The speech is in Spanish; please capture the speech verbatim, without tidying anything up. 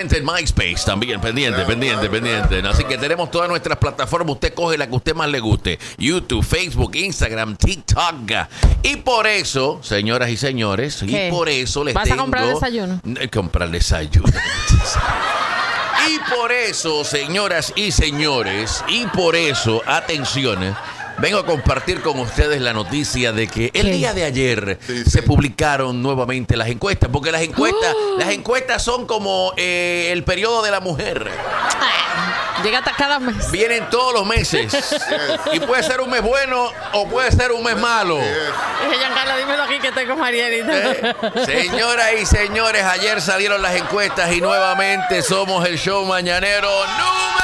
pendiente en MySpace también, pendiente, pendiente, pendiente. Así que tenemos todas nuestras plataformas. Usted coge la que a usted más le guste. YouTube, Facebook, Instagram, TikTok. Y por eso, señoras y señores, ¿Qué? y por eso les ¿Vas tengo... a comprar desayuno? Eh, Comprar desayuno. Y por eso, señoras y señores, y por eso, atención, vengo a compartir con ustedes la noticia de que el ¿Qué? día de ayer Sí, se sí. publicaron nuevamente las encuestas, porque las encuestas, ¡Oh! las encuestas son como eh, el periodo de la mujer. Llega hasta cada mes. Vienen todos los meses. Y puede ser un mes bueno o puede ser un mes malo. Dije, Giancarlo, dímelo aquí que estoy con Marielita. Eh, Señoras y señores, ayer salieron las encuestas y nuevamente somos el show mañanero número